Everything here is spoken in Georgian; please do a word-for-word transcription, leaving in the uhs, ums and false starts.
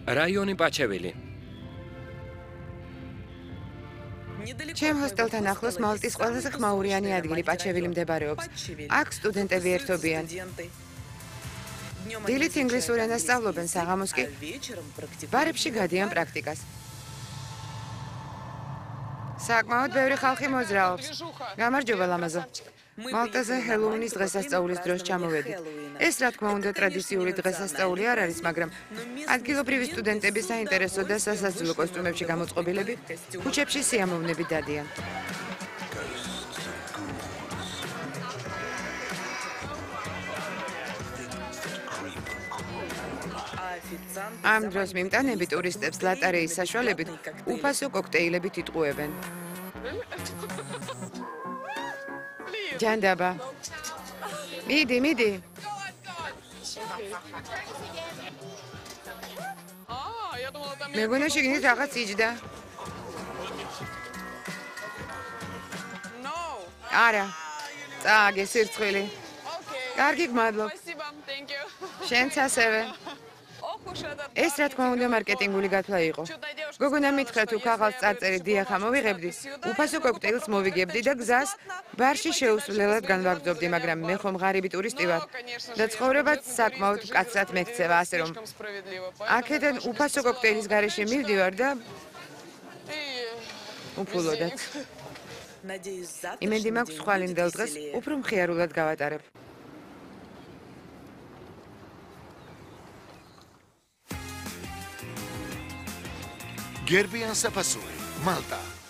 რაიონი პაჩევილი. ჩემ ჰოსტელთან ახლოს მალტის ყველაზე ხმაურიანი ადგილი პაჩევილი მდებარეობს. აქ სტუდენტები ერთობიან. დილით ინგლისურ ენას სწავლობენ, საღამოს კი ბარებში გადიან პრაქტიკას. საკმაოდ ბევრი ხალხი მოძრაობს. გამარჯობა ლამაზო. მალტაზე ჰელოუინის დღესასწაულის დროს ჩამოვედით. ეს რა თქმა უნდა ტრადიციული დღესასწაული არ არის, მაგრამ ადგილობრივი სტუდენტები საინტერესო და სასაცილო კოსტუმებში გამოწყობილები ქუჩებში სიამოვნებით დადიან. ამ დროს მიმტანები ტურისტებს ლატარეის საშუალებით უფასო კოქტეილებით იტყუებენ. ჯანდაბა. მიდი, მიდი. მეგონა შეგინით რაღაც იჯდა. არა. წააგე სირცხვილი. კარგი გმადლობ. შენც ასევე. ეს რა თქმა უნდა მარკეტინგული გათვლა იყო. გოგონა მითხრა თუ ქაღალდს წარწერით დიახ ამოვიღებდი, უფასო კოქტეილს მოვიგებდი და გზას ბარში შეუსვლელად განვაგრძობდი, მაგრამ მე ხომ ღარიბი ტურისტი ვარ და ცხოვრებაც საკმაოდ მკაცრად მექცევა, ასე რომ აქედან უფასო კოქტეილის გარეშე მივდივარ და უფულოდაც. იმედი მაქვს ხვალინდელ დღეს უფრო მხიარულად გავატარებ. გერბიან საფასური, მალტა.